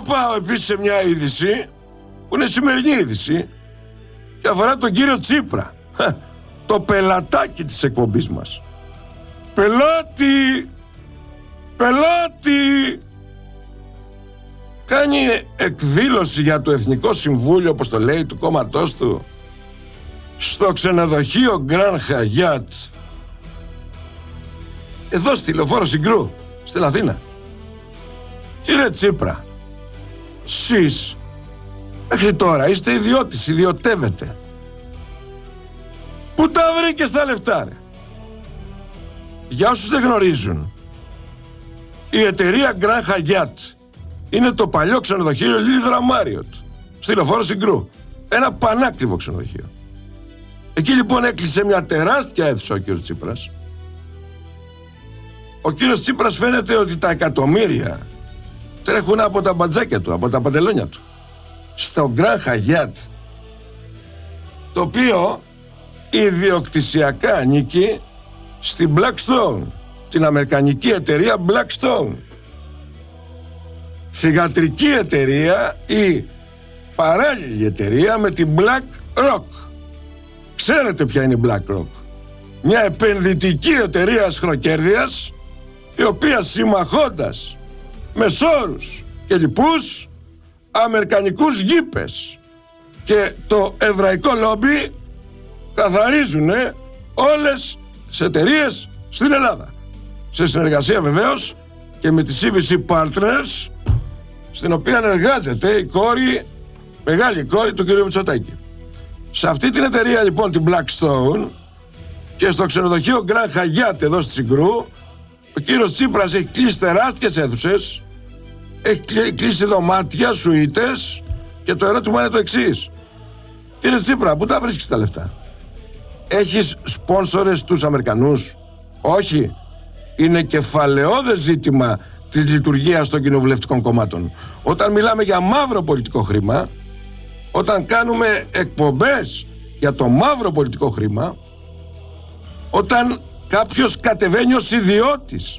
πάω επίσης σε μια είδηση που είναι σημερινή είδηση και αφορά τον κύριο Τσίπρα, το πελατάκι της εκπομπής μας. Πελάτη! Κάνει εκδήλωση για το Εθνικό Συμβούλιο, όπως το λέει, του κόμματός του, στο ξενοδοχείο Grand Hyatt, εδώ στη Λεωφόρο Συγκρού, στην Αθήνα. Κύριε Τσίπρα, εσείς μέχρι τώρα είστε ιδιώτης, ιδιωτεύετε. Πού τα βρήκες τα λεφτά, ρε? Για όσους δεν γνωρίζουν, η εταιρεία Grand Hyatt είναι το παλιό ξενοδοχείο Λίδρα Μάριοτ, στη Λεωφόρο Συγκρού. Ένα πανάκριβο ξενοδοχείο. Εκεί λοιπόν έκλεισε μια τεράστια αίθουσα ο κύριος Τσίπρας. Ο κύριος Τσίπρας φαίνεται ότι τα εκατομμύρια τρέχουν από τα μπατζάκια του, από τα παντελόνια του, στο Grand Hyatt, το οποίο ιδιοκτησιακά ανήκει στην Blackstone, την αμερικανική εταιρεία Blackstone, θυγατρική εταιρεία ή παράλληλη εταιρεία με την BlackRock. Ξέρετε ποια είναι η BlackRock? Μια επενδυτική εταιρεία σχροκέρδειας, η οποία συμμαχώντας με Σόρους και λοιπούς αμερικανικούς γήπες και το εβραϊκό λόμπι καθαρίζουν όλες τις εταιρείες στην Ελλάδα, σε συνεργασία βεβαίως και με τη CVC Partners, στην οποία εργάζεται η μεγάλη κόρη του κ. Μητσοτάκη. Σε αυτή την εταιρεία λοιπόν, την Blackstone, και στο ξενοδοχείο Grand Hyatt εδώ στη Συγκρού, ο κύριος Τσίπρας έχει κλείσει τεράστιες αίθουσες, έχει κλείσει δωμάτια, σουίτες, και το ερώτημα είναι το εξής. Κύριε Τσίπρα, πού τα βρίσκεις τα λεφτά? Έχεις σπόνσορες τους Αμερικανούς? Όχι. Είναι κεφαλαιώδες ζήτημα της λειτουργίας των κοινοβουλευτικών κομμάτων. Όταν μιλάμε για μαύρο πολιτικό χρήμα, όταν κάνουμε εκπομπές για το μαύρο πολιτικό χρήμα, όταν κάποιος κατεβαίνει ως ιδιώτης.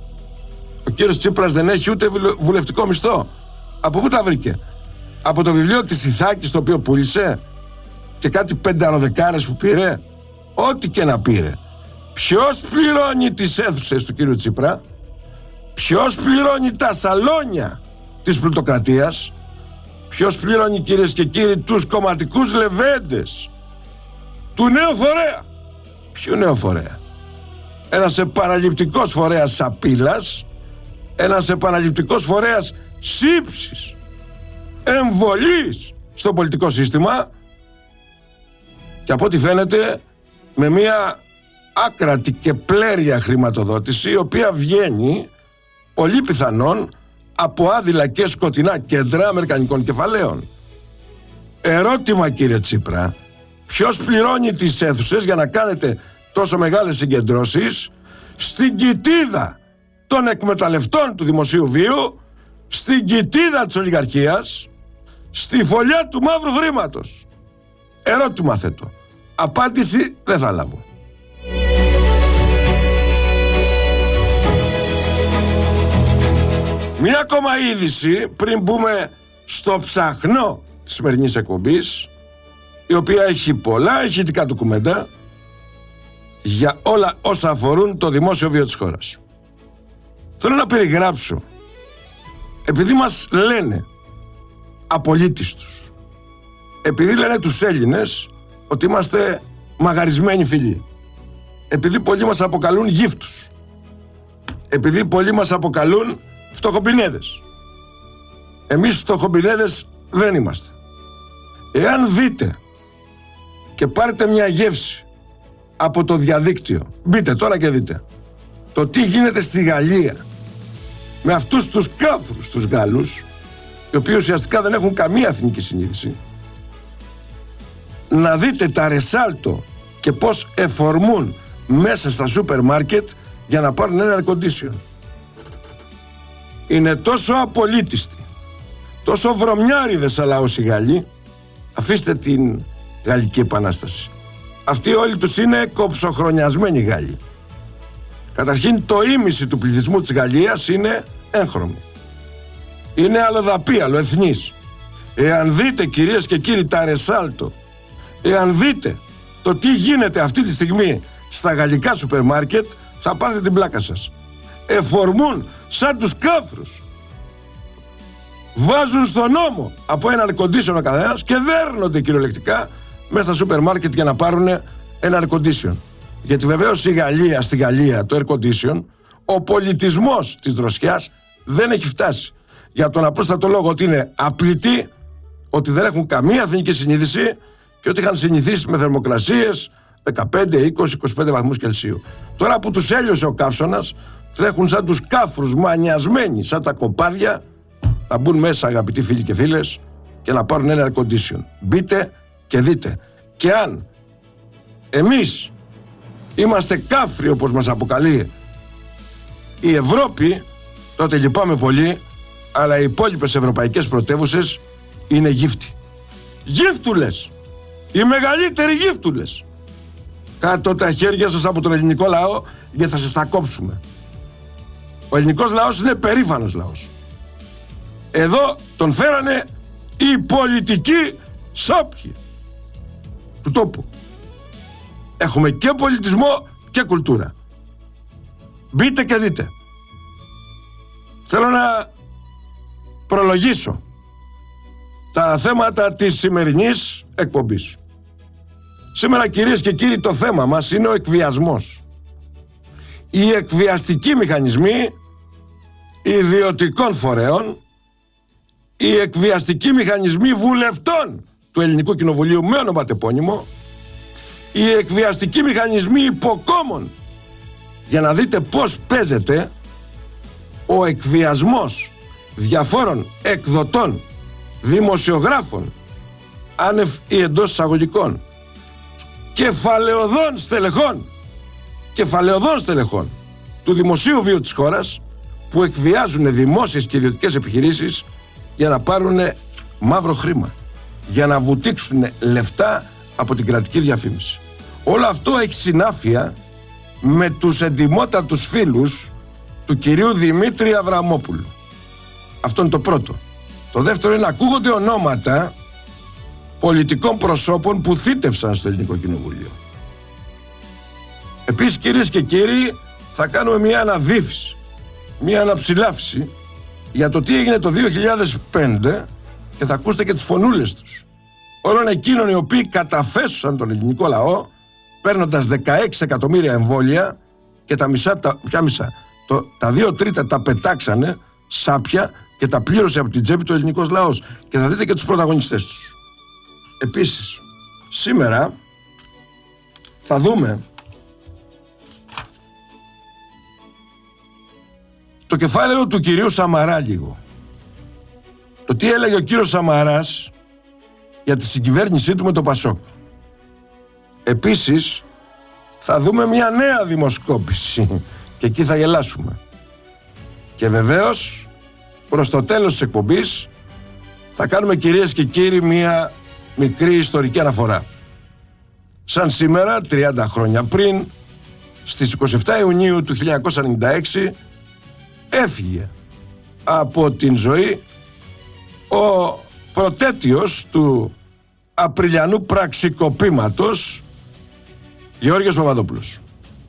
Ο κύριος Τσίπρας δεν έχει ούτε βουλευτικό μισθό. Από πού τα βρήκε? Από το βιβλίο της Ιθάκης, το οποίο πούλησε, και κάτι 5 που πήρε? Ό,τι και να πήρε. Ποιος πληρώνει τις αίθουσες του κύριου Τσίπρα? Ποιος πληρώνει τα σαλόνια της πλουτοκρατίας? Ποιος πληρώνει, κυρίες και κύριοι, τους κομματικούς λεβέντες του νέου φορέα? Ποιου νέου φορέα? Ένας επαναληπτικός φορέας σαπίλας, ένας επαναληπτικός φορέας σύψης, εμβολής στο πολιτικό σύστημα, και από ό,τι φαίνεται με μια άκρατη και πλέρια χρηματοδότηση, η οποία βγαίνει πολύ πιθανόν από άδειλα και σκοτεινά κέντρα αμερικανικών κεφαλαίων. Ερώτημα, κύριε Τσίπρα, ποιος πληρώνει τις αίθουσες για να κάνετε τόσο μεγάλες συγκεντρώσεις στην κοιτίδα των εκμεταλλευτών του δημοσίου βίου, στην κοιτίδα της ολιγαρχίας, στη φωλιά του μαύρου χρήματος? Ερώτημα θέτω. Απάντηση δεν θα λάβω. Μια ακόμα είδηση πριν μπούμε στο ψαχνό της σημερινής εκπομπής, η οποία έχει πολλά ηχητικά ντοκουμέντα για όλα όσα αφορούν το δημόσιο βίο της χώρας. Θέλω να περιγράψω, επειδή μας λένε απολύτιστους, επειδή λένε τους Έλληνες ότι είμαστε μαγαρισμένοι φίλοι, επειδή πολλοί μας αποκαλούν γύφτους, επειδή πολλοί μας αποκαλούν φτωχομπινέδες. Εμείς φτωχομπινέδες δεν είμαστε. Εάν δείτε και πάρετε μια γεύση από το διαδίκτυο, μπείτε τώρα και δείτε το τι γίνεται στη Γαλλία με αυτούς τους κάφρους τους Γάλλους, οι οποίοι ουσιαστικά δεν έχουν καμία εθνική συνείδηση, να δείτε τα ρεσάλτο και πως εφορμούν μέσα στα σούπερ μάρκετ για να πάρουν ένα air condition. Είναι τόσο απολύτιστοι, τόσο βρωμιάριδες αλαός οι Γάλλοι. Αφήστε την Γαλλική Επανάσταση. Αυτοί όλοι τους είναι κοψοχρονιασμένοι Γάλλοι. Καταρχήν το ίμιση του πληθυσμού της Γαλλίας είναι έγχρωμοι. είναι αλλοδαπή, αλλοεθνής. Εάν δείτε, κυρίες και κύριοι, τα ρεσάλτο, εάν δείτε το τι γίνεται αυτή τη στιγμή στα γαλλικά σούπερ μάρκετ, θα πάθετε την πλάκα σας. Εφορμούν σαν τους κάφρους. Βάζουν στον νόμο από ένα air condition ο καθένας και δέρνονται κυριολεκτικά μέσα στα σούπερ μάρκετ για να πάρουν ένα air condition. Γιατί βεβαίως στη Γαλλία το air condition, ο πολιτισμός της δροσιάς δεν έχει φτάσει. Για τον απλούστατο λόγο ότι είναι απλητοί, ότι δεν έχουν καμία εθνική συνείδηση και ότι είχαν συνηθίσει με θερμοκρασίες 15, 20, 25 βαθμούς Κελσίου. Τώρα που τους έλειωσε ο καύσωνας, τρέχουν σαν τους κάφρους, μανιασμένοι σαν τα κοπάδια, να μπουν μέσα, αγαπητοί φίλοι και φίλες, και να πάρουν ένα air condition. Μπείτε και δείτε. Και αν εμείς είμαστε κάφροι, όπως μας αποκαλεί η Ευρώπη, τότε λυπάμαι πολύ, αλλά οι υπόλοιπες ευρωπαϊκές πρωτεύουσες είναι γύφτη. Γύφτουλες! Οι μεγαλύτεροι γύφτουλες! Κάτω τα χέρια σας από τον ελληνικό λαό, γιατί θα σας τα κόψουμε. Ο ελληνικός λαός είναι περήφανος λαός. Εδώ τον φέρανε οι πολιτικοί σάπιοι του τόπου. Έχουμε και πολιτισμό και κουλτούρα. Μπείτε και δείτε. Θέλω να προλογίσω τα θέματα της σημερινής εκπομπής. Σήμερα, κυρίες και κύριοι, το θέμα μας είναι ο εκβιασμός. Οι εκβιαστικοί μηχανισμοί ιδιωτικών φορέων, οι εκβιαστικοί μηχανισμοί βουλευτών του Ελληνικού Κοινοβουλίου με ονοματεπώνυμο, οι εκβιαστικοί μηχανισμοί υποκόμων, για να δείτε πώς παίζεται ο εκβιασμός διαφόρων εκδοτών, δημοσιογράφων, άνευ ή εντός εισαγωγικών, κεφαλαιωδών στελεχών του δημοσίου βίου της χώρας, που εκβιάζουν δημόσιες και ιδιωτικές επιχειρήσεις για να πάρουν μαύρο χρήμα, για να βουτήξουν λεφτά από την κρατική διαφήμιση. Όλο αυτό έχει συνάφεια με τους εντιμότατους φίλους του κυρίου Δημήτρη Αβραμόπουλου. Αυτό είναι το πρώτο. Το δεύτερο είναι να ακούγονται ονόματα πολιτικών προσώπων που θύτευσαν στο Ελληνικό Κοινοβούλιο. Επίσης, κυρίες και κύριοι, θα κάνουμε μια αναδύφιση, μια αναψηλάφιση για το τι έγινε το 2005 και θα ακούσετε και τις φωνούλες τους όλων εκείνων οι οποίοι καταφέσουσαν τον ελληνικό λαό παίρνοντας 16 εκατομμύρια εμβόλια και τα μισά, τα 2 τρίτα τα πετάξανε σάπια και τα πλήρωσε από την τσέπη του ελληνικός λαός. Και θα δείτε και τους πρωταγωνιστές τους. Επίσης, σήμερα θα δούμε το κεφάλαιο του κυρίου Σαμαρά λίγο. Το τι έλεγε ο κύριος Σαμαράς για τη συγκυβέρνησή του με το Πασόκ. Επίσης, θα δούμε μια νέα δημοσκόπηση και εκεί θα γελάσουμε. Και βεβαίως, προς το τέλος της εκπομπής, θα κάνουμε, κυρίες και κύριοι, μια μικρή ιστορική αναφορά. Σαν σήμερα, 30 χρόνια πριν, στις 27 Ιουνίου του 1996, έφυγε από την ζωή ο πρωτέτειος του Απριλιανού πραξικοπήματος Γεώργιος Παπαδόπουλος.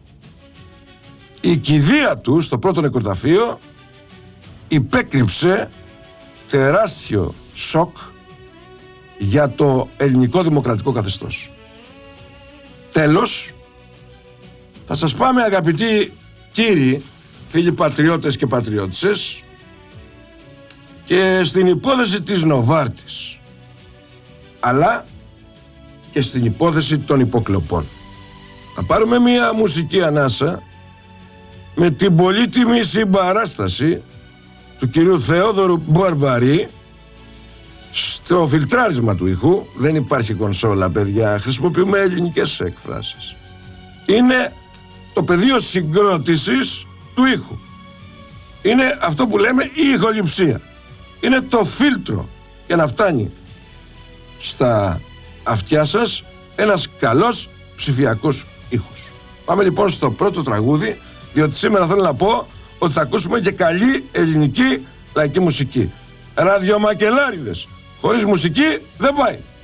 Η κηδεία του στο πρώτο νεκροταφείο υπέκρυψε τεράστιο σοκ για το ελληνικό δημοκρατικό καθεστώς. Τέλος, θα σας πάμε, αγαπητοί κύριοι, φίλοι πατριώτες και πατριώτισσες, και στην υπόθεση της Νοβάρτης, αλλά και στην υπόθεση των υποκλοπών. Θα πάρουμε μια μουσική ανάσα με την πολύτιμη συμπαράσταση του κυρίου Θεόδωρου Μπαρμπαρή στο φιλτράρισμα του ήχου. Δεν υπάρχει κονσόλα, παιδιά, χρησιμοποιούμε ελληνικές εκφράσεις. Είναι το πεδίο συγκρότησης του ήχου. Είναι αυτό που λέμε η ηχοληψία. Είναι το φίλτρο για να φτάνει στα αυτιά σας ένας καλός ψηφιακός ήχος. Πάμε λοιπόν στο πρώτο τραγούδι, διότι σήμερα θέλω να πω ότι θα ακούσουμε και καλή ελληνική λαϊκή μουσική. ραδιομακελάριδες. Χωρίς μουσική δεν πάει.